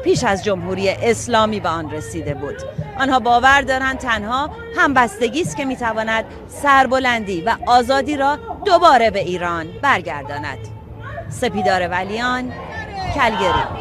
پیش از جمهوری اسلامی به آن رسیده بود. آنها باور دارند تنها همبستگی است که میتواند سربلندی و آزادی را دوباره به ایران برگرداند. سپیدار ولیان، کلگری.